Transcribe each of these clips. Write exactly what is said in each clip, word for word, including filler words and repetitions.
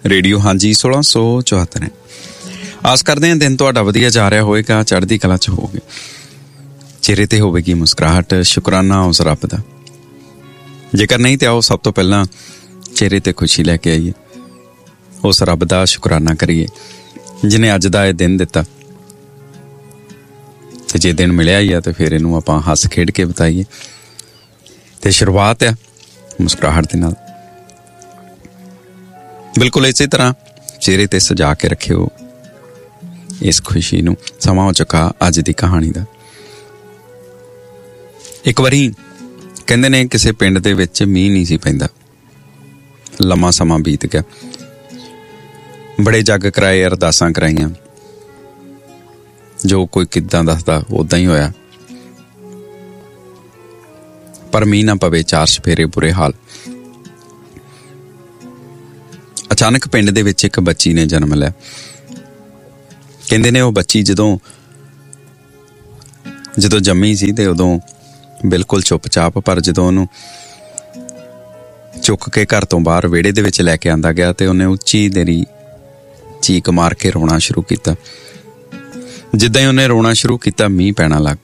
Radio ਹਾਂਜੀ ਸੋਲਾਂ ਸੌ ਚੁਹੱਤਰ ਹੈ। ਆਸ ਕਰਦੇ ਹਾਂ ਦਿਨ ਤੁਹਾਡਾ ਵਧੀਆ ਜਾ ਰਿਹਾ ਹੋਵੇਗਾ, ਚੜ੍ਹਦੀ ਕਲਾ 'ਚ ਹੋਵੇ, ਚਿਹਰੇ ਤੇ ਹੋਵੇਗੀ ਮੁਸਕਰਾਹਟ। ਸ਼ੁਕਰਾਨਾ ਉਸ ਰੱਬ ਦਾ, ਜੇਕਰ ਨਹੀਂ ਤੇ ਆਓ ਸਭ ਤੋਂ ਪਹਿਲਾਂ ਚਿਹਰੇ ਤੇ ਖੁਸ਼ੀ ਲੈ ਕੇ ਆਈਏ। ਉਸ ਰੱਬ ਦਾ ਸ਼ੁਕਰਾਨਾ ਕਰੀਏ ਜਿਹਨੇ ਅੱਜ ਦਾ ਇਹ ਦਿਨ ਦਿੱਤਾ, ਤੇ ਜੇ ਦਿਨ ਮਿਲਿਆ ਹੀ ਆ ਤੇ ਫਿਰ ਇਹਨੂੰ ਆਪਾਂ ਹੱਸ ਖੇਡ ਕੇ ਬਿਤਾਈਏ। ਤੇ ਸ਼ੁਰੂਆਤ ਆ ਮੁਸਕਰਾਹਟ ਦੇ ਨਾਲ। ਬਿਲਕੁਲ ਇਸੇ ਤਰ੍ਹਾਂ ਚਿਹਰੇ ਤੇ ਸਜਾ ਕੇ ਰੱਖਿਓ ਇਸ ਖੁਸ਼ੀ ਨੂੰ। ਸਮਾਂ ਹੋ ਚੁੱਕਾ ਅੱਜ ਦੀ ਕਹਾਣੀ ਦਾ। ਇੱਕ ਵਾਰੀ ਕਹਿੰਦੇ ਨੇ ਕਿਸੇ ਪਿੰਡ ਦੇ ਵਿੱਚ ਮੀਂਹ ਨਹੀਂ ਸੀ ਪੈਂਦਾ। ਲੰਮਾ ਸਮਾਂ ਬੀਤ ਗਿਆ, ਬੜੇ ਜੱਗ ਕਰਾਏ, ਅਰਦਾਸਾਂ ਕਰਾਈਆਂ, ਜੋ ਕੋਈ ਕਿੱਦਾਂ ਦੱਸਦਾ ਉਦਾਂ ਹੀ ਹੋਇਆ। ਪਰ ਮੀਂਹ ਨਾ ਪਵੇ, ਚਾਰ ਚੁਫੇਰੇ ਬੁਰੇ ਹਾਲ। ਅਚਾਨਕ ਪਿੰਡ ਦੇ ਵਿੱਚ ਇੱਕ ਬੱਚੀ ਨੇ ਜਨਮ ਲਿਆ। ਕਹਿੰਦੇ ਨੇ ਉਹ ਬੱਚੀ ਜਦੋਂ ਜਦੋਂ ਜੰਮੀ ਸੀ ਤੇ ਉਦੋਂ ਬਿਲਕੁਲ ਚੁੱਪ-ਚਾਪ, ਪਰ ਜਦੋਂ ਉਹਨੂੰ ਚੁੱਕ ਕੇ ਘਰ ਤੋਂ ਬਾਹਰ ਵਿਹੜੇ ਦੇ ਵਿੱਚ ਲੈ ਕੇ ਆਂਦਾ ਗਿਆ ਤੇ ਉਹਨੇ ਉੱਚੀ ਦੇਰੀ ਚੀਕ ਮਾਰ ਕੇ ਰੋਣਾ ਸ਼ੁਰੂ ਕੀਤਾ। ਜਿੱਦਾਂ ਹੀ ਉਹਨੇ ਰੋਣਾ ਸ਼ੁਰੂ ਕੀਤਾ, ਮੀਂਹ ਪੈਣਾ ਲੱਗ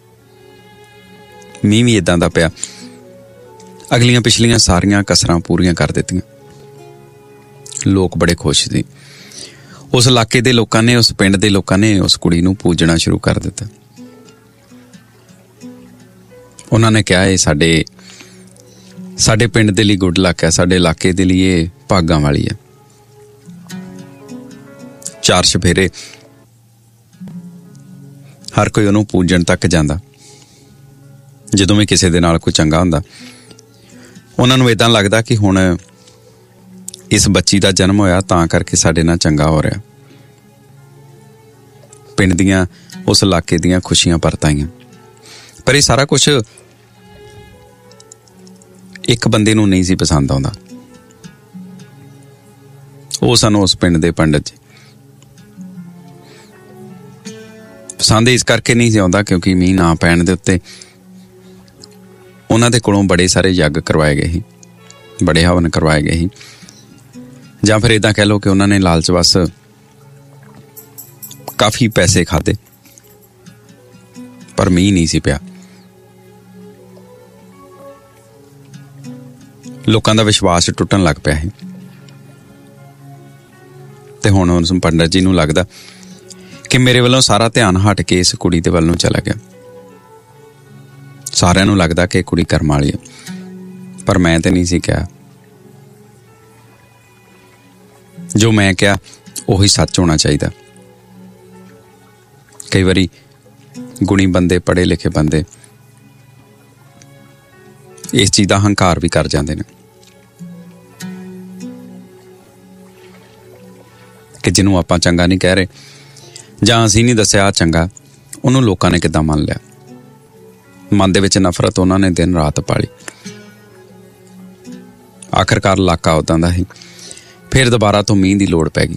ਮੀਂਹ ਵੀ ਏਦਾਂ ਦਾ ਪਿਆ, ਅਗਲੀਆਂ ਪਿਛਲੀਆਂ ਸਾਰੀਆਂ ਕਸਰਾਂ ਪੂਰੀਆਂ ਕਰ ਦਿੱਤੀਆਂ। ਲੋਕ ਬੜੇ ਖੁਸ਼ ਸੀ। ਉਸ ਇਲਾਕੇ ਦੇ ਲੋਕਾਂ ਨੇ, ਉਸ ਪਿੰਡ ਦੇ ਲੋਕਾਂ ਨੇ ਉਸ ਕੁੜੀ ਨੂੰ ਪੂਜਣਾ ਸ਼ੁਰੂ ਕਰ ਦਿੱਤਾ। ਉਹਨਾਂ ਨੇ ਕਿਹਾ ਇਹ ਸਾਡੇ ਸਾਡੇ ਪਿੰਡ ਦੇ ਲਈ ਗੁੱਡ ਲੱਕ ਹੈ, ਸਾਡੇ ਇਲਾਕੇ ਦੇ ਲਈ ਇਹ ਭਾਗਾਂ ਵਾਲੀ ਹੈ। ਚਾਰ ਚੁਫੇਰੇ ਹਰ ਕੋਈ ਉਹਨੂੰ ਪੂਜਣ ਤੱਕ ਜਾਂਦਾ। ਜਦੋਂ ਵੀ ਕਿਸੇ ਦੇ ਨਾਲ ਕੋਈ ਚੰਗਾ ਹੁੰਦਾ, ਉਹਨਾਂ ਨੂੰ ਏਦਾਂ ਲੱਗਦਾ ਕਿ ਹੁਣ ਇਸ ਬੱਚੀ ਦਾ ਜਨਮ ਹੋਇਆ ਤਾਂ ਕਰਕੇ ਸਾਡੇ ਨਾਲ ਚੰਗਾ ਹੋ ਰਿਹਾ। ਪਿੰਡ ਦੀਆਂ, ਉਸ ਇਲਾਕੇ ਦੀਆਂ ਖੁਸ਼ੀਆਂ ਪਰਤਾਈਆਂ। ਪਰ ਇਹ ਸਾਰਾ ਕੁਛ ਇੱਕ ਬੰਦੇ ਨੂੰ ਨਹੀਂ ਸੀ ਪਸੰਦ ਆਉਂਦਾ। ਉਹ ਸਾਨੂੰ ਉਸ ਪਿੰਡ ਦੇ ਪੰਡਤ ਜੀ। ਪਸੰਦ ਇਸ ਕਰਕੇ ਨਹੀਂ ਸੀ ਆਉਂਦਾ ਕਿਉਂਕਿ ਮੀਂਹ ਨਾ ਪੈਣ ਦੇ ਉੱਤੇ ਉਹਨਾਂ ਦੇ ਕੋਲੋਂ ਬੜੇ ਸਾਰੇ ਯੱਗ ਕਰਵਾਏ ਗਏ ਸੀ, ਬੜੇ ਹਵਨ ਕਰਵਾਏ ਗਏ ਸੀ, ਜਾਂ ਫਿਰ ਏਦਾਂ ਕਹਿ ਲਓ ਕਿ ਉਹਨਾਂ ਨੇ ਲਾਲਚ ਵਸ ਕਾਫੀ ਪੈਸੇ ਖਾਧੇ, ਪਰ ਮੀਂਹ ਨਹੀਂ ਸੀ ਪਿਆ। ਲੋਕਾਂ ਦਾ ਵਿਸ਼ਵਾਸ ਟੁੱਟਣ ਲੱਗ ਪਿਆ ਸੀ ਤੇ ਹੁਣ ਉਸ ਪੰਡਤ ਜੀ ਨੂੰ ਲੱਗਦਾ ਕਿ ਮੇਰੇ ਵੱਲੋਂ ਸਾਰਾ ਧਿਆਨ ਹਟ ਕੇ ਇਸ ਕੁੜੀ ਦੇ ਵੱਲ ਨੂੰ ਚਲਾ ਗਿਆ। ਸਾਰਿਆਂ ਨੂੰ ਲੱਗਦਾ ਕਿ ਕੁੜੀ ਕਰਮ ਵਾਲੀ ਹੈ, ਪਰ ਮੈਂ ਤੇ ਨਹੀਂ ਸੀ ਕਿਹਾ। ਜੋ ਮੈਂ ਕਿਹਾ ਉਹੀ ਸੱਚ ਹੋਣਾ ਚਾਹੀਦਾ। ਕਈ ਵਾਰੀ ਗੁਣੀ ਬੰਦੇ, ਪੜ੍ਹੇ ਲਿਖੇ ਬੰਦੇ ਇਸ ਚੀਜ਼ ਦਾ ਹੰਕਾਰ ਵੀ ਕਰ ਜਾਂਦੇ ਨੇ ਕਿ ਜਿਹਨੂੰ ਆਪਾਂ ਚੰਗਾ ਨਹੀਂ ਕਹਿ ਰਹੇ ਜਾਂ ਅਸੀਂ ਨਹੀਂ ਦੱਸਿਆ ਚੰਗਾ, ਉਹਨੂੰ ਲੋਕਾਂ ਨੇ ਕਿੱਦਾਂ ਮੰਨ ਲਿਆ। ਮਨ ਦੇ ਵਿੱਚ ਨਫ਼ਰਤ ਉਹਨਾਂ ਨੇ ਦਿਨ ਰਾਤ ਪਾਲੀ। ਆਖਰਕਾਰ ਇਲਾਕਾ ਉਦਾਂ ਦਾ ਹੀ। ਫਿਰ ਦੁਬਾਰਾ ਤੋਂ ਮੀਂਹ ਦੀ ਲੋੜ ਪੈ ਗਈ।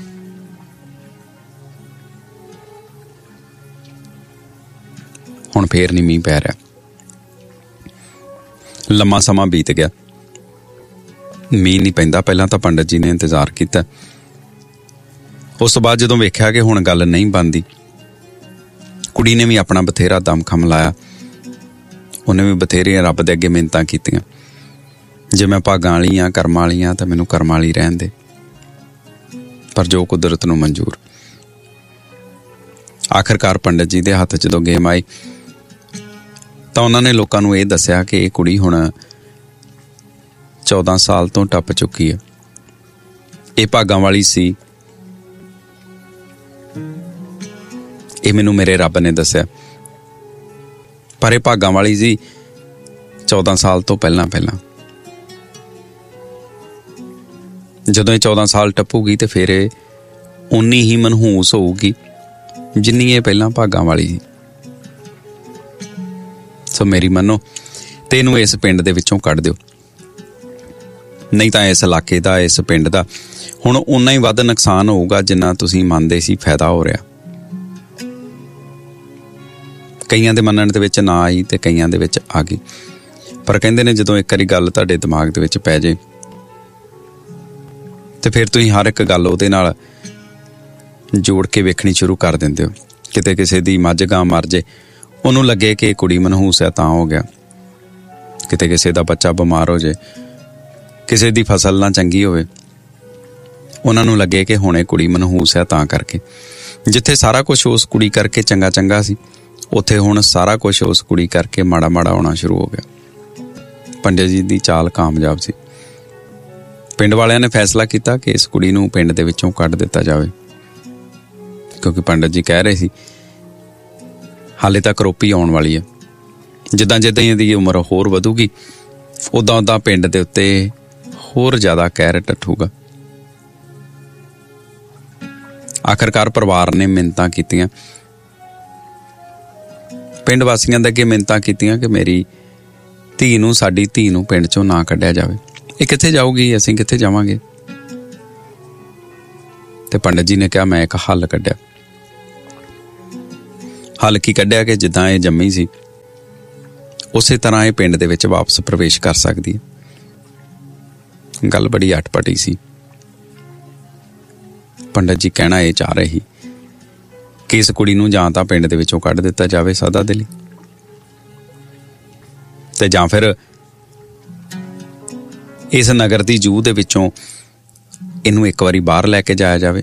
ਹੁਣ ਫੇਰ ਨਹੀਂ ਮੀਂਹ ਪੈ ਰਿਹਾ। ਲੰਮਾ ਸਮਾਂ ਬੀਤ ਗਿਆ, ਮੀਂਹ ਨਹੀਂ ਪੈਂਦਾ। ਪਹਿਲਾਂ ਤਾਂ ਪੰਡਤ ਜੀ ਨੇ ਇੰਤਜ਼ਾਰ ਕੀਤਾ। ਉਸ ਤੋਂ ਬਾਅਦ ਜਦੋਂ ਵੇਖਿਆ ਕਿ ਹੁਣ ਗੱਲ ਨਹੀਂ ਬਣਦੀ, ਕੁੜੀ ਨੇ ਵੀ ਆਪਣਾ ਬਥੇਰਾ ਦਮਖਮ ਲਾਇਆ। ਉਹਨੇ ਵੀ ਬਥੇਰੀਆਂ ਰੱਬ ਦੇ ਅੱਗੇ ਮਿੰਨਤਾਂ ਕੀਤੀਆਂ, ਜੇ ਮੈਂ ਭਾਗਾਂ ਵਾਲੀ ਹਾਂ, ਕਰਮਾਂ ਵਾਲੀ ਹਾਂ, ਤਾਂ ਮੈਨੂੰ ਕਰਮਾਂ ਵਾਲੀ ਰਹਿਣ ਦੇ। ਪਰ ਜੋ ਕੁਦਰਤ ਨੂੰ ਮਨਜ਼ੂਰ। ਆਖਰਕਾਰ ਪੰਡਤ ਜੀ ਦੇ ਹੱਥ ਜਦੋਂ ਗੇਮ ਆਈ ਤਾਂ ਉਹਨਾਂ ਨੇ ਲੋਕਾਂ ਨੂੰ ਇਹ ਦੱਸਿਆ ਕਿ ਇਹ ਕੁੜੀ ਹੁਣ ਚੌਦਾਂ ਸਾਲ ਤੋਂ ਟੱਪ ਚੁੱਕੀ ਹੈ। ਇਹ ਭਾਗਾਂ ਵਾਲੀ ਸੀ, ਇਹ ਮੈਨੂੰ ਮੇਰੇ ਰੱਬ ਨੇ ਦੱਸਿਆ। ਪਰ ਇਹ ਭਾਗਾਂ ਵਾਲੀ ਸੀ ਚੌਦਾਂ ਸਾਲ ਤੋਂ ਪਹਿਲਾਂ ਪਹਿਲਾਂ। ਜਦੋਂ ਇਹ ਚੌਦਾਂ ਸਾਲ ਟੱਪੂਗੀ ਤੇ ਫਿਰ ਇਹ ਉਨੀ ਹੀ ਮਨਹੂਸ ਹੋਊਗੀ ਜਿੰਨੀ ਇਹ ਪਹਿਲਾਂ ਭਾਗਾਂ ਵਾਲੀ ਸੀ। ਸੋ ਮੇਰੀ ਮੰਨੋ ਤੇ ਇਹਨੂੰ ਇਸ ਪਿੰਡ ਦੇ ਵਿੱਚੋਂ ਕੱਢ ਦਿਓ, ਨਹੀਂ ਤਾਂ ਇਸ ਇਲਾਕੇ ਦਾ, ਇਸ ਪਿੰਡ ਦਾ ਹੁਣ ਓਨਾ ਹੀ ਵੱਧ ਨੁਕਸਾਨ ਹੋਊਗਾ ਜਿੰਨਾ ਤੁਸੀਂ ਮੰਨਦੇ ਸੀ ਫਾਇਦਾ ਹੋ ਰਿਹਾ। ਕਈਆਂ ਦੇ ਮੰਨਣ ਦੇ ਵਿੱਚ ਨਾ ਆਈ ਤੇ ਕਈਆਂ ਦੇ ਵਿੱਚ ਆ ਗਈ। ਪਰ ਕਹਿੰਦੇ ਨੇ ਜਦੋਂ ਇੱਕ ਵਾਰੀ ਗੱਲ ਤੁਹਾਡੇ ਦਿਮਾਗ ਦੇ ਵਿੱਚ ਪੈ ਜੇ ਤੇ ਫਿਰ ਤੁਸੀਂ ਹਰ ਇੱਕ ਗੱਲ ਉਹਦੇ ਨਾਲ ਜੋੜ ਕੇ ਵੇਖਣੀ ਸ਼ੁਰੂ ਕਰ ਦਿੰਦੇ ਹੋ। ਕਿਤੇ ਕਿਸੇ ਦੀ ਮੱਝ ਗਾਂ ਮਰ ਜੇ, ਉਹਨੂੰ ਲੱਗੇ ਕਿ ਕੁੜੀ ਮਨਹੂਸ ਹੈ ਤਾਂ ਹੋ ਗਿਆ। ਕਿਤੇ ਕਿਸੇ ਦਾ ਬੱਚਾ ਬਿਮਾਰ ਹੋ ਜੇ, ਕਿਸੇ ਦੀ ਫਸਲ ਨਾ ਚੰਗੀ ਹੋਵੇ, ਉਹਨਾਂ ਨੂੰ ਲੱਗੇ ਕਿ ਹੁਣੇ ਕੁੜੀ ਮਨਹੂਸ ਹੈ ਤਾਂ ਕਰਕੇ। ਜਿੱਥੇ ਸਾਰਾ ਕੁਛ ਉਸ ਕੁੜੀ ਕਰਕੇ ਚੰਗਾ ਚੰਗਾ ਸੀ, ਉੱਥੇ ਹੁਣ ਸਾਰਾ ਕੁਛ ਉਸ ਕੁੜੀ ਕਰਕੇ ਮਾੜਾ ਮਾੜਾ ਹੋਣਾ ਸ਼ੁਰੂ ਹੋ ਗਿਆ। ਪੰਡਿਤ ਜੀ ਦੀ ਚਾਲ ਕਾਮਯਾਬ ਸੀ। ਪਿੰਡ ਵਾਲਿਆਂ ਨੇ ਫੈਸਲਾ ਕੀਤਾ ਕਿ ਇਸ ਕੁੜੀ ਨੂੰ ਪਿੰਡ ਦੇ ਵਿੱਚੋਂ ਕੱਢ ਦਿੱਤਾ ਜਾਵੇ, ਕਿਉਂਕਿ ਪੰਡਿਤ ਜੀ ਕਹਿ ਰਹੇ ਸੀ ਹਾਲੇ ਤੱਕ ਰੋਪੀ ਆਉਣ ਵਾਲੀ ਹੈ। ਜਿੱਦਾਂ ਜਿੱਦਾਂ ਇਹਦੀ ਉਮਰ ਹੋਰ ਵਧੂਗੀ, ਉੱਦਾਂ ਉੱਦਾਂ ਪਿੰਡ ਦੇ ਉੱਤੇ ਹੋਰ ਜ਼ਿਆਦਾ ਕਹਿਰ ਟੱਠੂਗਾ। ਆਖਰਕਾਰ ਪਰਿਵਾਰ ਨੇ ਮਿੰਨਤਾਂ ਕੀਤੀਆਂ, ਪਿੰਡ ਵਾਸੀਆਂ ਦੇ ਅੱਗੇ ਮਿੰਨਤਾਂ ਕੀਤੀਆਂ ਕਿ ਮੇਰੀ ਧੀ ਨੂੰ, ਸਾਡੀ ਧੀ ਨੂੰ ਪਿੰਡ ਚੋਂ ਨਾ ਕੱਢਿਆ ਜਾਵੇ। ਇਹ ਕਿੱਥੇ ਜਾਊਗੀ, ਅਸੀਂ ਕਿੱਥੇ ਜਾਵਾਂਗੇ? ਤੇ ਪੰਡਿਤ ਜੀ ਨੇ ਕਿਹਾ ਮੈਂ ਇੱਕ ਹੱਲ ਕੱਢਿਆ। ਹੱਲ ਕੀ ਕੱਢਿਆ ਕਿ ਜਿੱਦਾਂ ਇਹ ਜੰਮੀ ਸੀ ਉਸੇ ਤਰ੍ਹਾਂ ਇਹ ਪਿੰਡ ਦੇ ਵਿੱਚ ਵਾਪਸ ਪ੍ਰਵੇਸ਼ ਕਰ ਸਕਦੀ ਹੈ। ਗੱਲ ਬੜੀ ਅਟਪਟੀ ਸੀ। ਪੰਡਿਤ ਜੀ ਕਹਿਣਾ ਇਹ ਚਾਹ ਰਹੇ ਸੀ ਕਿ ਇਸ ਕੁੜੀ ਨੂੰ ਜਾਂ ਤਾਂ ਪਿੰਡ ਦੇ ਵਿੱਚੋਂ ਕੱਢ ਦਿੱਤਾ ਜਾਵੇ ਸਦਾ ਦੇ ਲਈ, ਤੇ ਜਾਂ ਫਿਰ ਇਸ ਨਗਰ ਦੀ ਜੂਹ ਦੇ ਵਿੱਚੋਂ ਇਹਨੂੰ ਇੱਕ ਵਾਰੀ ਬਾਹਰ ਲੈ ਕੇ ਜਾਇਆ ਜਾਵੇ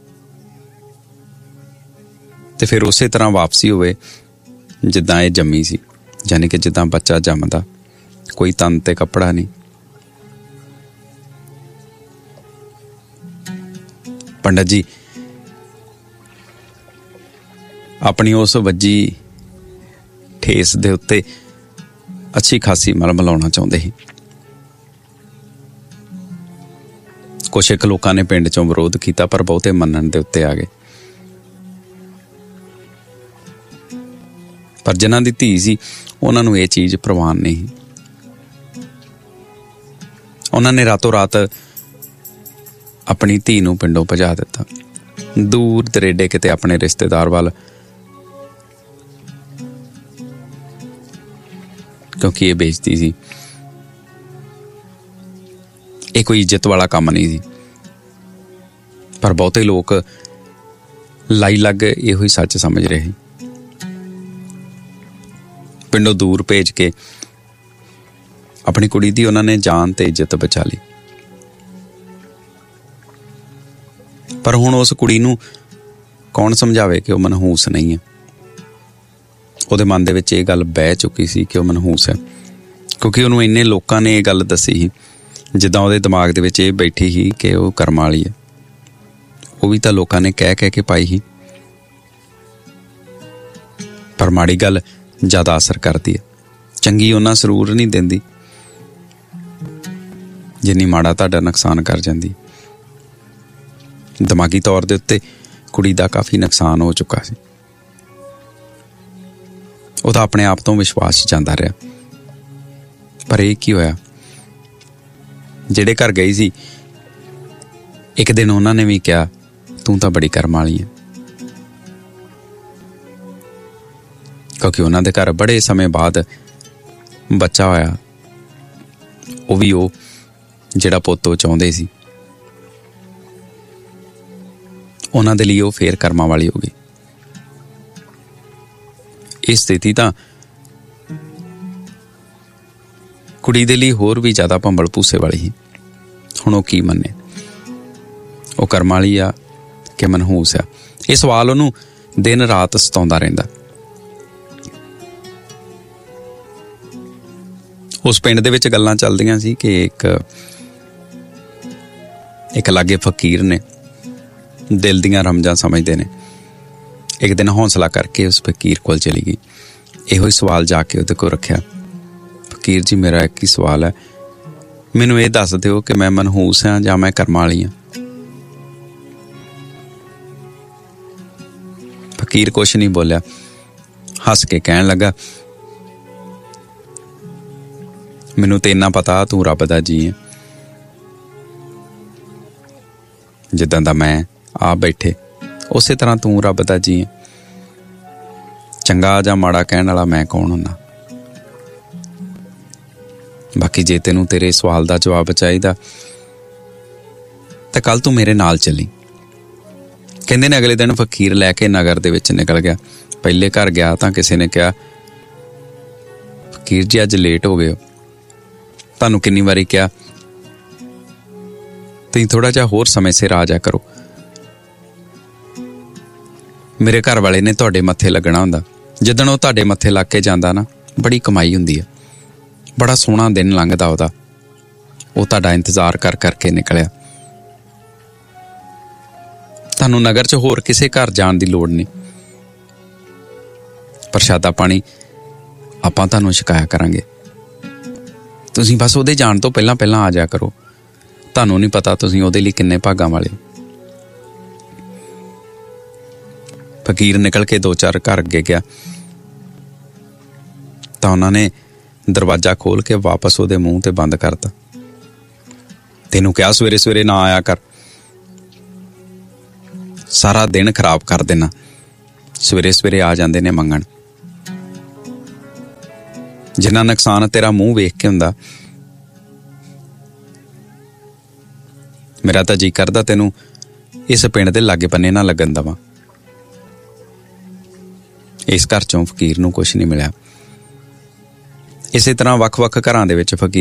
ਤੇ ਫਿਰ ਉਸੇ ਤਰ੍ਹਾਂ ਵਾਪਸੀ ਹੋਵੇ ਜਿੱਦਾਂ ਇਹ ਜੰਮੀ ਸੀ, ਯਾਨੀ ਕਿ ਜਿੱਦਾਂ ਬੱਚਾ ਜੰਮਦਾ, ਕੋਈ ਤਨ ਤੇ ਕੱਪੜਾ ਨਹੀਂ। ਪੰਡਿਤ ਜੀ ਆਪਣੀ ਉਸ ਵੱਜੀ ਠੇਸ ਦੇ ਉੱਤੇ ਅੱਛੀ ਖਾਸੀ ਮਲ ਮਲਾਉਣਾ ਚਾਹੁੰਦੇ ਸੀ। ਕੁਛ ਇੱਕ ਲੋਕਾਂ ਨੇ ਪਿੰਡ ਚੋਂ ਵਿਰੋਧ ਕੀਤਾ, ਪਰ ਬਹੁਤੇ ਮੰਨਣ ਦੇ ਉੱਤੇ ਆ ਗਏ। ਪਰ ਜਿਨ੍ਹਾਂ ਦੀ ਧੀ ਸੀ ਉਹਨਾਂ ਨੂੰ ਇਹ ਚੀਜ਼ ਪ੍ਰਵਾਨ ਨਹੀਂ। ਉਹਨਾਂ ਨੇ ਰਾਤੋਂ ਰਾਤ ਆਪਣੀ ਧੀ ਨੂੰ ਪਿੰਡੋਂ ਭਜਾ ਦਿੱਤਾ, ਦੂਰ ਦਰੇਡੇ ਕਿਤੇ ਆਪਣੇ ਰਿਸ਼ਤੇਦਾਰ ਵੱਲ, ਕਿਉਂਕਿ ਇਹ ਬੇਇੱਜ਼ਤੀ ਸੀ। ਇਹ ਕੋਈ ਇੱਜ਼ਤ ਵਾਲਾ ਕੰਮ ਨਹੀਂ ਸੀ। ਪਰ ਬਹੁਤੇ ਲੋਕ ਲਾਈ ਲੱਗ ਇਹੋ ਹੀ ਸੱਚ ਸਮਝ ਰਹੇ। ਪਿੰਡੋਂ ਦੂਰ ਭੇਜ ਕੇ ਆਪਣੀ ਕੁੜੀ ਦੀ ਉਹਨਾਂ ਨੇ ਜਾਨ ਤੇ ਇੱਜ਼ਤ ਬਚਾ ਲਈ। ਪਰ ਹੁਣ ਉਸ ਕੁੜੀ ਨੂੰ ਕੌਣ ਸਮਝਾਵੇ ਕਿ ਉਹ ਮਨਹੂਸ ਨਹੀਂ ਹੈ? ਉਹਦੇ ਮਨ ਦੇ ਵਿੱਚ ਇਹ ਗੱਲ ਬਹਿ ਚੁੱਕੀ ਸੀ ਕਿ ਉਹ ਮਨਹੂਸ ਹੈ, ਕਿਉਂਕਿ ਉਹਨੂੰ ਇੰਨੇ ਲੋਕਾਂ ਨੇ ਇਹ ਗੱਲ ਦੱਸੀ ਸੀ, ਜਿੱਦਾਂ ਉਹਦੇ ਦਿਮਾਗ ਦੇ ਵਿੱਚ ਇਹ ਬੈਠੀ ਸੀ ਕਿ ਉਹ ਕਰਮਾਂ ਵਾਲੀ ਹੈ। ਉਹ ਵੀ ਤਾਂ ਲੋਕਾਂ ਨੇ ਕਹਿ ਕਹਿ ਕੇ ਪਾਈ ਸੀ। ਪਰ ਮਾੜੀ ਗੱਲ ਜ਼ਿਆਦਾ ਅਸਰ ਕਰਦੀ ਹੈ, ਚੰਗੀ ਉਹਨਾਂ ਸਰੂਰ ਨਹੀਂ ਦਿੰਦੀ ਜਿੰਨੀ ਮਾੜਾ ਤੁਹਾਡਾ ਨੁਕਸਾਨ ਕਰ ਜਾਂਦੀ। ਦਿਮਾਗੀ ਤੌਰ ਦੇ ਉੱਤੇ ਕੁੜੀ ਦਾ ਕਾਫੀ ਨੁਕਸਾਨ ਹੋ ਚੁੱਕਾ ਸੀ। ਉਹਦਾ ਆਪਣੇ ਆਪ ਤੋਂ ਵਿਸ਼ਵਾਸ ਜਾਂਦਾ ਰਿਹਾ। ਪਰ ਇਹ ਕੀ ਹੋਇਆ, ਜਿਹੜੇ ਘਰ ਗਈ ਸੀ ਇੱਕ ਦਿਨ ਉਹਨਾਂ ਨੇ ਵੀ ਕਿਹਾ ਤੂੰ ਤਾਂ ਬੜੀ ਕਰਮ ਵਾਲੀ ਹੈ, ਕਿਉਂਕਿ ਉਹਨਾਂ ਦੇ ਘਰ ਬੜੇ ਸਮੇਂ ਬਾਅਦ ਬੱਚਾ ਹੋਇਆ, ਉਹ ਵੀ ਉਹ ਜਿਹੜਾ ਪੁੱਤ ਉਹ ਚਾਹੁੰਦੇ ਸੀ। ਉਹਨਾਂ ਦੇ ਲਈ ਉਹ ਫੇਰ ਕਰਮਾਂ ਵਾਲੀ ਹੋ ਗਈ। ਇਹ ਸਥਿਤੀ ਤਾਂ ਕੁੜੀ ਦੇ ਲਈ ਹੋਰ ਵੀ ਜ਼ਿਆਦਾ ਭੰਬਲ ਭੂਸੇ ਵਾਲੀ ਸੀ। ਹੁਣ ਉਹ ਕੀ ਮੰਨੇ, ਉਹ ਕਰਮਾਂ ਵਾਲੀ ਆ ਕਿ ਮਨਹੂਸ ਆ? ਇਹ ਸਵਾਲ ਉਹਨੂੰ ਦਿਨ ਰਾਤ ਸਤਾਉਂਦਾ ਰਹਿੰਦਾ। ਉਸ ਪਿੰਡ ਦੇ ਵਿੱਚ ਗੱਲਾਂ ਚੱਲਦੀਆਂ ਸੀ ਕਿ ਇੱਕ ਇੱਕ ਲਾਗੇ ਫਕੀਰ ਨੇ, ਦਿਲ ਦੀਆਂ ਰਮਜਾਂ ਸਮਝਦੇ ਨੇ। ਇੱਕ ਦਿਨ ਹੌਸਲਾ ਕਰਕੇ ਉਸ ਫਕੀਰ ਕੋਲ ਚਲੀ ਗਈ, ਇਹੋ ਹੀ ਸਵਾਲ ਜਾ ਕੇ ਉਹਦੇ ਕੋਲ ਰੱਖਿਆ। ਫਕੀਰ ਜੀ, ਮੇਰਾ ਇੱਕ ਹੀ ਸਵਾਲ ਹੈ, ਮੈਨੂੰ ਇਹ ਦੱਸ ਦਿਓ ਕਿ ਮੈਂ ਮਨਹੂਸ ਹਾਂ ਜਾਂ ਮੈਂ ਕਰਮਾਂ ਵਾਲੀ ਹਾਂ। ਫਕੀਰ ਕੁਛ ਨਹੀਂ ਬੋਲਿਆ, ਹੱਸ ਕੇ ਕਹਿਣ ਲੱਗਾ, ਮੈਨੂੰ ਤੇ ਇੰਨਾ ਪਤਾ ਤੂੰ ਰੱਬ ਦਾ ਜੀ ਹੈ। ਜਿੱਦਾਂ ਦਾ ਮੈਂ ਆ ਬੈਠੇ ਉਸੇ ਤਰ੍ਹਾਂ ਤੂੰ ਰੱਬ ਦਾ ਜੀ ਹੈ। ਚੰਗਾ ਜਾਂ ਮਾੜਾ ਕਹਿਣ ਵਾਲਾ ਮੈਂ ਕੌਣ ਹੁੰਦਾ? ਬਾਕੀ ਜੇ ਤੈਨੂੰ ਤੇਰੇ ਸਵਾਲ ਦਾ ਜਵਾਬ ਚਾਹੀਦਾ ਤਾਂ ਕੱਲ ਤੂੰ ਮੇਰੇ ਨਾਲ ਚੱਲੀ। ਕਹਿੰਦੇ ਨੇ ਅਗਲੇ ਦਿਨ ਫਕੀਰ ਲੈ ਕੇ ਨਗਰ ਦੇ ਵਿੱਚ ਨਿਕਲ ਗਿਆ। ਪਹਿਲੇ ਘਰ ਗਿਆ ਤਾਂ ਕਿਸੇ ਨੇ ਕਿਹਾ, ਫਕੀਰ ਜੀ ਅੱਜ ਲੇਟ ਹੋ ਗਏ ਹੋ, ਤੁਹਾਨੂੰ ਕਿੰਨੀ ਵਾਰੀ ਕਿਹਾ ਤੁਸੀਂ ਥੋੜਾ ਜਿਹਾ ਹੋਰ ਸਮੇਂ ਸਿਰ ਆ ਜਾ ਕਰੋ। ਮੇਰੇ ਘਰ ਵਾਲੇ ਨੇ ਤੁਹਾਡੇ ਮੱਥੇ ਲੱਗਣਾ ਹੁੰਦਾ। ਜਿੱਦਣ ਉਹ ਤੁਹਾਡੇ ਮੱਥੇ ਲੱਗ ਕੇ ਜਾਂਦਾ ਨਾ, ਬੜੀ ਕਮਾਈ ਹੁੰਦੀ ਹੈ, ਬੜਾ ਸੋਹਣਾ ਦਿਨ ਲੰਘਦਾ ਉਹਦਾ। ਉਹ ਤੁਹਾਡਾ ਇੰਤਜ਼ਾਰ ਕਰ ਕਰਕੇ ਨਿਕਲਿਆ। ਤੁਹਾਨੂੰ ਨਗਰ 'ਚ ਹੋਰ ਕਿਸੇ ਘਰ ਜਾਣ ਦੀ ਲੋੜ ਨਹੀਂ। ਪ੍ਰਸ਼ਾਦਾ ਪਾਣੀ ਆਪਾਂ ਤੁਹਾਨੂੰ ਛਕਾਇਆ ਕਰਾਂਗੇ, ਤੁਸੀਂ ਬਸ ਉਹਦੇ ਜਾਣ ਤੋਂ ਪਹਿਲਾਂ ਪਹਿਲਾਂ ਆ ਜਾ ਕਰੋ। ਤੁਹਾਨੂੰ ਨਹੀਂ ਪਤਾ ਤੁਸੀਂ ਉਹਦੇ ਲਈ ਕਿੰਨੇ ਭਾਗਾਂ ਵਾਲੇ। ਫਕੀਰ ਨਿਕਲ ਕੇ ਦੋ ਚਾਰ ਘਰ ਅੱਗੇ ਗਿਆ ਤਾਂ ਉਹਨਾਂ ਨੇ ਦਰਵਾਜ਼ਾ ਖੋਲ ਕੇ ਵਾਪਸ ਉਹਦੇ ਮੂੰਹ ਤੇ ਬੰਦ ਕਰਤਾ। ਤੈਨੂੰ ਕਿਹਾ ਸਵੇਰੇ ਸਵੇਰੇ ਨਾ ਆਇਆ ਕਰ, ਸਾਰਾ ਦਿਨ ਖਰਾਬ ਕਰ ਦੇਣਾ। ਸਵੇਰੇ ਸਵੇਰੇ ਆ ਜਾਂਦੇ ਨੇ ਮੰਗਣ। ਜਿੰਨਾ ਨੁਕਸਾਨ ਤੇਰਾ ਮੂੰਹ ਵੇਖ ਕੇ ਹੁੰਦਾ, ਮੇਰਾ ਤਾਂ ਜੀ ਕਰਦਾ ਤੈਨੂੰ ਇਸ ਪਿੰਡ ਦੇ ਲਾਗੇ ਬੰਨੇ ਨਾ ਲੱਗਣ ਦੇਵਾਂ। ਇਸ ਘਰ ਚੋਂ ਫਕੀਰ ਨੂੰ ਕੁਛ ਨਹੀਂ ਮਿਲਿਆ। ਇਸੇ ਤਰ੍ਹਾਂ ਵੱਖ ਵੱਖ ਘਰਾਂ ਦੇ ਵਿੱਚ ਫਕੀਰ